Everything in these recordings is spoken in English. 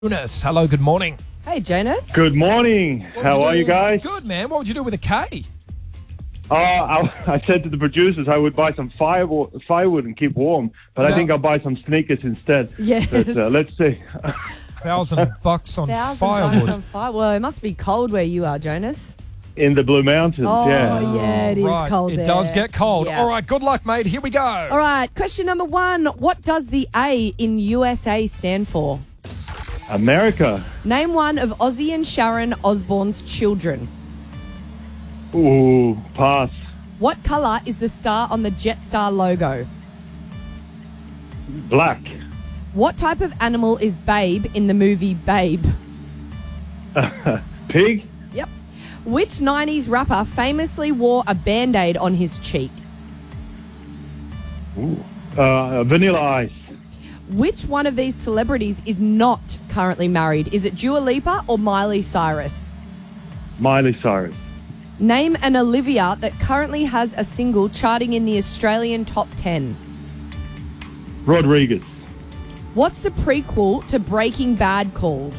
Jonas, hello, good morning. Hey, Jonas. Good morning. How are you guys? Good, man. What would you do with a K? I said to the producers I would buy some firewood and keep warm, but I think I'll buy some sneakers instead. Yes. But, let's see. $1,000 on $1,000 firewood. on fire. Well, it must be cold where you are, Jonas. In the Blue Mountains, Oh, yeah. yeah, it is Right, cold there. It does get cold. Yeah. All right, good luck, mate. Here we go. All right, question number 1. What does the A in USA stand for? America. Name one of Ozzy and Sharon Osbourne's children. Ooh, pass. What colour is the star on the Jetstar logo? Black. What type of animal is Babe in the movie Babe? Pig. Yep. Which 90s rapper famously wore a Band-Aid on his cheek? Ooh. Vanilla Ice. Which one of these celebrities is not currently married? Is it Dua Lipa or Miley Cyrus? Miley Cyrus. Name an Olivia that currently has a single charting in the Australian top 10. Rodriguez. What's the prequel to Breaking Bad called?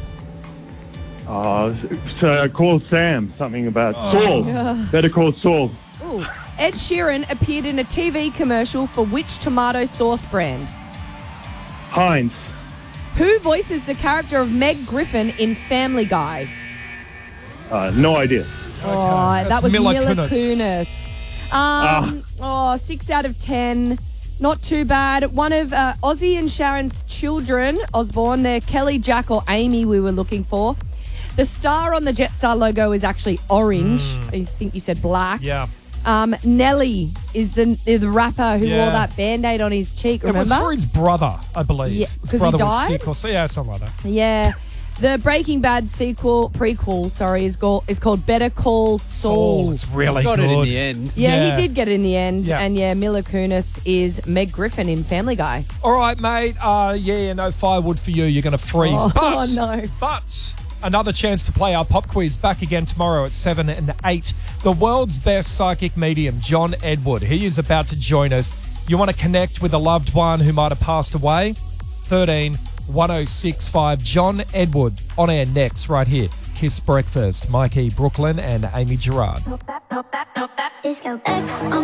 Call Sam. Something about Saul. Better call Saul. Ooh. Ed Sheeran appeared in a TV commercial for which tomato sauce brand? Heinz. Who voices the character of Meg Griffin in Family Guy? No idea. Oh, that's that was Mila Mila Kunis. Kunis. 6 out of 10. Not too bad. One of Ozzy and Sharon's children, Osbourne, they're Kelly, Jack or Amy we were looking for. The star on the Jetstar logo is actually orange. I think you said black. Yeah. Nelly is the rapper who wore that Band-Aid on his cheek, remember? It was for his brother, I believe. Yeah, his 'cause brother he was died? sick or something like that. Yeah. The Breaking Bad prequel, is called Better Call Saul. It's really Got good. it in the end. Yeah, he did get it in the end. Yeah. And Mila Kunis is Meg Griffin in Family Guy. All right, mate. No firewood for you. You're going to freeze. Oh, no. But another chance to play our pop quiz back again tomorrow at 7 and 8. The world's best psychic medium, John Edward. He is about to join us. You want to connect with a loved one who might have passed away? 13-1065. John Edward on air next right here. Kiss Breakfast. Mikey Brooklyn and Amy Gerard. Disco X